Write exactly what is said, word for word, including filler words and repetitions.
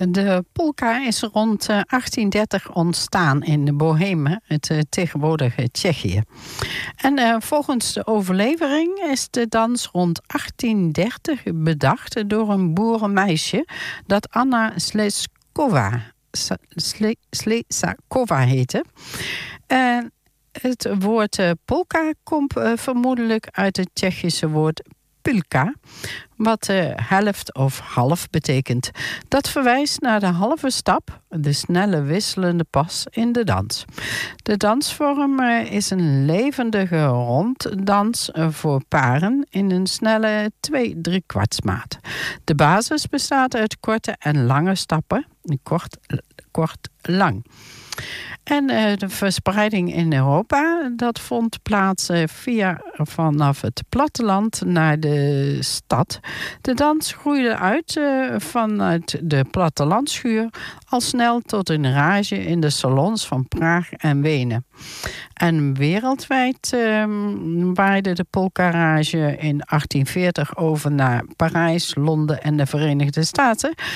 De polka is rond uh, achttien dertig ontstaan in de Bohemen, het uh, tegenwoordige Tsjechië. En uh, volgens de overlevering is de dans rond achttien dertig bedacht door een boerenmeisje dat Anna Sleskova, Sle, Slesakova heette. Uh, het woord uh, polka komt uh, vermoedelijk uit het Tsjechische woord pulka, wat uh, helft of half betekent. Dat verwijst naar de halve stap, de snelle wisselende pas in de dans. De dansvorm uh, is een levendige ronddans uh, voor paren in een snelle twee driekwartsmaat. De basis bestaat uit korte en lange stappen, kort, kort, lang. En uh, de verspreiding in Europa, dat vond plaats uh, via vanaf het platteland naar de stad. De dans groeide uit uh, vanuit de plattelandschuur al snel tot een rage in de salons van Praag en Wenen. En wereldwijd uh, waaide de polkarage in achttien veertig over naar Parijs, Londen en de Verenigde Staten.